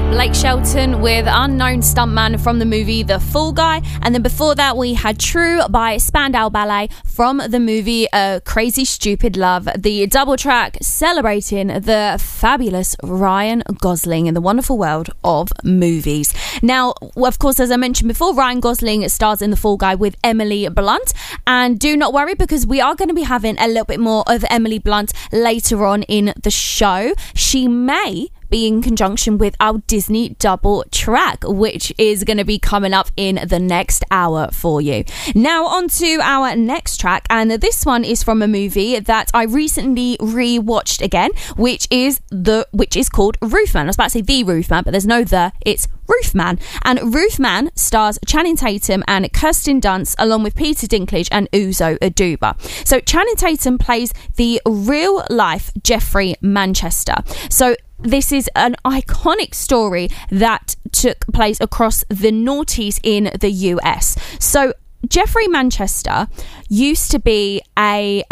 Blake Shelton with Unknown Stuntman from the movie The Fall Guy. And then before that, we had True by Spandau Ballet from the movie Crazy Stupid Love, the double track celebrating the fabulous Ryan Gosling in the wonderful world of movies. Now, of course, as I mentioned before, Ryan Gosling stars in The Fall Guy with Emily Blunt. And do not worry, because we are going to be having a little bit more of Emily Blunt later on in the show. She may be in conjunction with our Disney double track, which is going to be coming up in the next hour for you. Now on to our next track, and this one is from a movie that I recently re-watched again, which is called Roofman. I was about to say The Roofman, but there's no the, it's Roofman. And Roofman stars Channing Tatum and Kirsten Dunst, along with Peter Dinklage and Uzo Aduba. So Channing Tatum plays the real life Jeffrey Manchester. So this is an iconic story that took place across the noughties in the US. So Jeffrey Manchester used to be a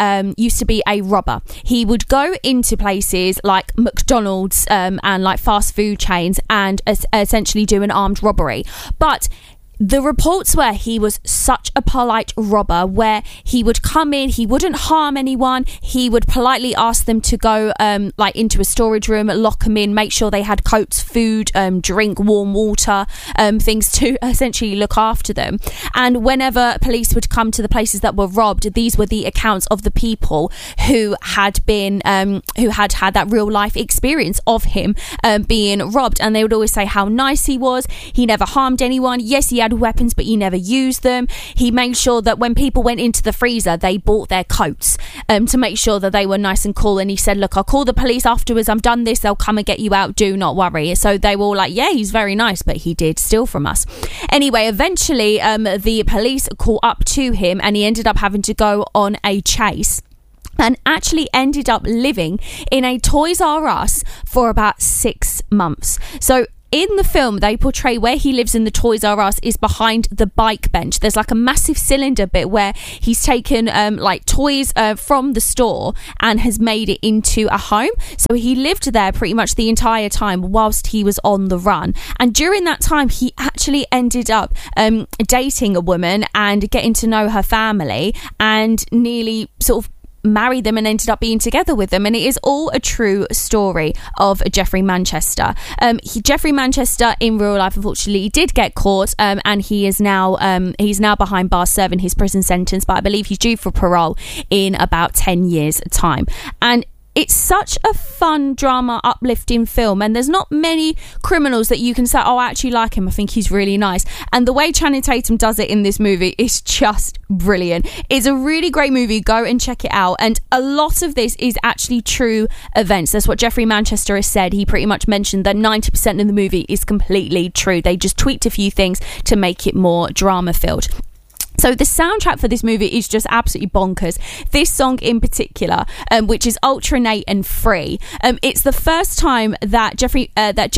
robber. He would go into places like McDonald's and like fast food chains and essentially do an armed robbery. But the reports were he was such a polite robber, where he would come in, he wouldn't harm anyone, he would politely ask them to go like into a storage room, lock them in, make sure they had coats, food, drink, warm water, things to essentially look after them. And whenever police would come to the places that were robbed, these were the accounts of the people who had been who had that real life experience of him being robbed. And they would always say how nice he was. He never harmed anyone. Yes, he had weapons, but he never used them. He made sure that when people went into the freezer, they bought their coats to make sure that they were nice and cool. And he said, look, I'll call the police afterwards, I've done this, they'll come and get you out, do not worry. So they were all like, yeah, he's very nice, but he did steal from us. Anyway, eventually the police caught up to him, and he ended up having to go on a chase and actually ended up living in a Toys R Us for about 6 months. So in the film, they portray where he lives in the Toys R Us is behind the bike bench. There's like a massive cylinder bit where he's taken like toys from the store and has made it into a home. So he lived there pretty much the entire time whilst he was on the run. And during that time, he actually ended up dating a woman and getting to know her family, and nearly sort of married them and ended up being together with them. And it is all a true story of Jeffrey Manchester. Jeffrey Manchester in real life unfortunately did get caught, and he is now behind bars serving his prison sentence, but I believe he's due for parole in about 10 years time. And it's such a fun, drama, uplifting film, and there's not many criminals that you can say, oh, I actually like him, I think he's really nice. And the way Channing Tatum does it in this movie is just brilliant. It's a really great movie. Go and check it out. And a lot of this is actually true events. That's what Jeffrey Manchester has said. He pretty much mentioned that 90% of the movie is completely true. They just tweaked a few things to make it more drama-filled. So the soundtrack for this movie is just absolutely bonkers. This song in particular, which is Ultra Nate and Free, it's the first time that Jeffrey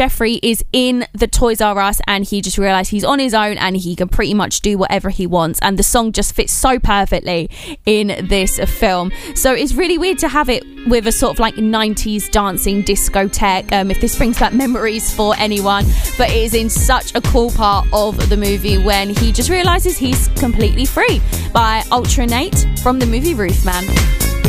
is in the Toys R Us, and he just realised he's on his own and he can pretty much do whatever he wants. And the song just fits so perfectly in this film. So it's really weird to have it with a sort of like 90s dancing discotheque, if this brings back memories for anyone. But it is in such a cool part of the movie when he just realises he's completely free, by Ultra Nate from the movie Roofman.